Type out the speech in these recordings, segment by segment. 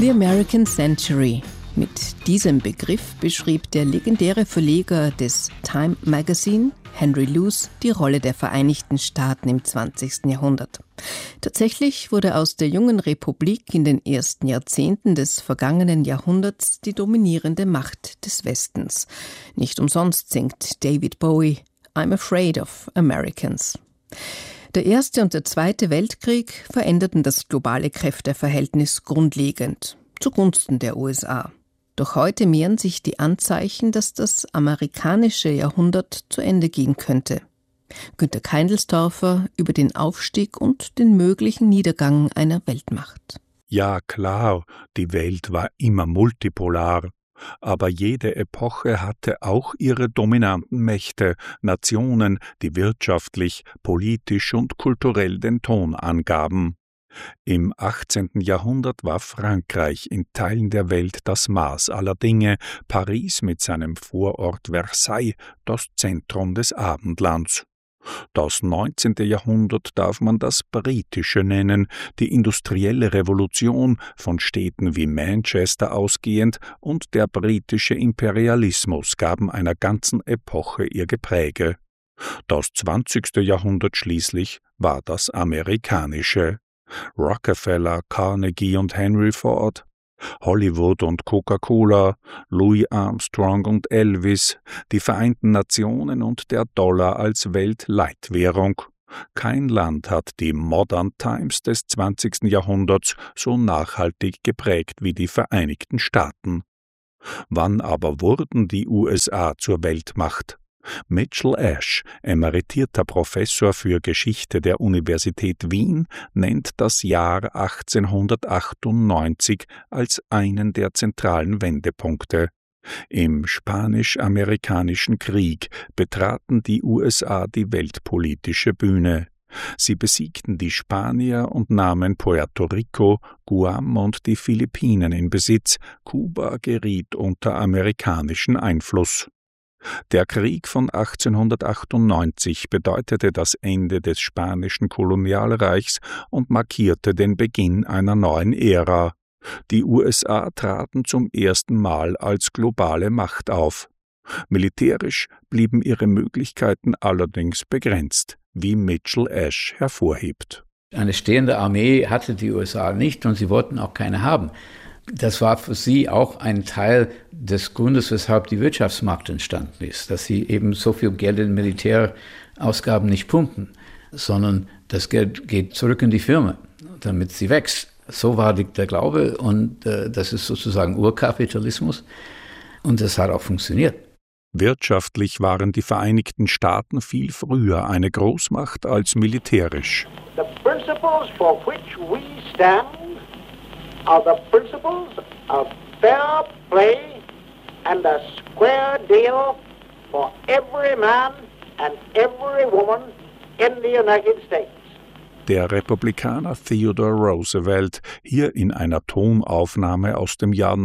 The American Century. Mit diesem Begriff beschrieb der legendäre Verleger des Time Magazine, Henry Luce, die Rolle der Vereinigten Staaten im 20. Jahrhundert. Tatsächlich wurde aus der jungen Republik in den ersten Jahrzehnten des vergangenen Jahrhunderts die dominierende Macht des Westens. Nicht umsonst singt David Bowie "I'm afraid of Americans". Der Erste und der Zweite Weltkrieg veränderten das globale Kräfteverhältnis grundlegend, zugunsten der USA. Doch heute mehren sich die Anzeichen, dass das amerikanische Jahrhundert zu Ende gehen könnte. Günter Keindelstorfer über den Aufstieg und den möglichen Niedergang einer Weltmacht. Ja, klar, die Welt war immer multipolar. Aber jede Epoche hatte auch ihre dominanten Mächte, Nationen, die wirtschaftlich, politisch und kulturell den Ton angaben. Im 18. Jahrhundert war Frankreich in Teilen der Welt das Maß aller Dinge, Paris mit seinem Vorort Versailles das Zentrum des Abendlands. Das 19. Jahrhundert darf man das britische nennen, die industrielle Revolution, von Städten wie Manchester ausgehend, und der britische Imperialismus gaben einer ganzen Epoche ihr Gepräge. Das 20. Jahrhundert schließlich war das amerikanische. Rockefeller, Carnegie und Henry Ford, Hollywood und Coca-Cola, Louis Armstrong und Elvis, die Vereinten Nationen und der Dollar als Weltleitwährung. Kein Land hat die Modern Times des 20. Jahrhunderts so nachhaltig geprägt wie die Vereinigten Staaten. Wann aber wurden die USA zur Weltmacht? Mitchell Ash, emeritierter Professor für Geschichte der Universität Wien, nennt das Jahr 1898 als einen der zentralen Wendepunkte. Im Spanisch-Amerikanischen Krieg betraten die USA die weltpolitische Bühne. Sie besiegten die Spanier und nahmen Puerto Rico, Guam und die Philippinen in Besitz. Kuba geriet unter amerikanischen Einfluss. Der Krieg von 1898 bedeutete das Ende des spanischen Kolonialreichs und markierte den Beginn einer neuen Ära. Die USA traten zum ersten Mal als globale Macht auf. Militärisch blieben ihre Möglichkeiten allerdings begrenzt, wie Mitchell Ash hervorhebt. Eine stehende Armee hatte die USA nicht und sie wollten auch keine haben. Das war für sie auch ein Teil des Grundes, weshalb die Wirtschaftsmacht entstanden ist, dass sie eben so viel Geld in Militärausgaben nicht pumpen, sondern das Geld geht zurück in die Firma, damit sie wächst. So war der Glaube und das ist sozusagen Urkapitalismus und das hat auch funktioniert. Wirtschaftlich waren die Vereinigten Staaten viel früher eine Großmacht als militärisch. The principles for which we stand are the principles of fair play and a square deal for every man and every woman in the United States. Der Republikaner Theodore Roosevelt, hier in einer Tonaufnahme aus dem Jahr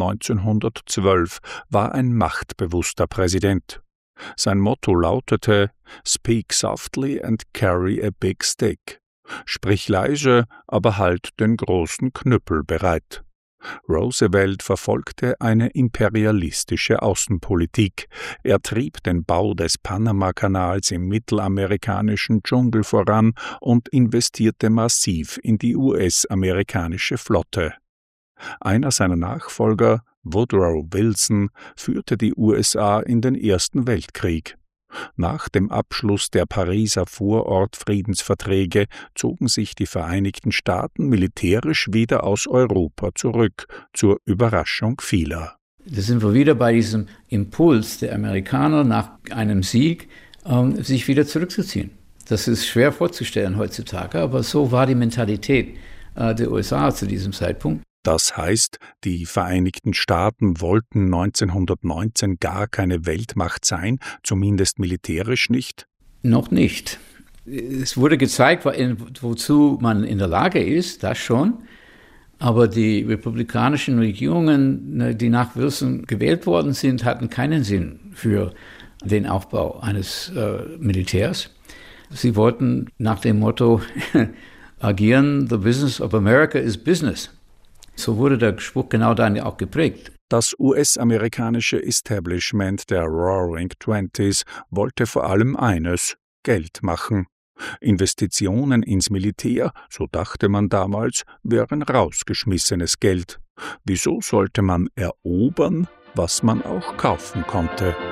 1912, war ein machtbewusster Präsident. Sein Motto lautete "Speak softly and carry a big stick". Sprich leise, aber halt den großen Knüppel bereit. Roosevelt verfolgte eine imperialistische Außenpolitik. Er trieb den Bau des Panamakanals im mittelamerikanischen Dschungel voran und investierte massiv in die US-amerikanische Flotte. Einer seiner Nachfolger, Woodrow Wilson, führte die USA in den Ersten Weltkrieg. Nach dem Abschluss der Pariser Vorortfriedensverträge zogen sich die Vereinigten Staaten militärisch wieder aus Europa zurück, zur Überraschung vieler. Da sind wir wieder bei diesem Impuls der Amerikaner nach einem Sieg, sich wieder zurückzuziehen. Das ist schwer vorzustellen heutzutage, aber so war die Mentalität der USA zu diesem Zeitpunkt. Das heißt, die Vereinigten Staaten wollten 1919 gar keine Weltmacht sein, zumindest militärisch nicht? Noch nicht. Es wurde gezeigt, wozu man in der Lage ist, das schon. Aber die republikanischen Regierungen, die nach Wilson gewählt worden sind, hatten keinen Sinn für den Aufbau eines Militärs. Sie wollten nach dem Motto agieren, "The business of America is business". So wurde der Spruch genau dann auch geprägt. Das US-amerikanische Establishment der Roaring Twenties wollte vor allem eines: Geld machen. Investitionen ins Militär, so dachte man damals, wären rausgeschmissenes Geld. Wieso sollte man erobern, was man auch kaufen konnte?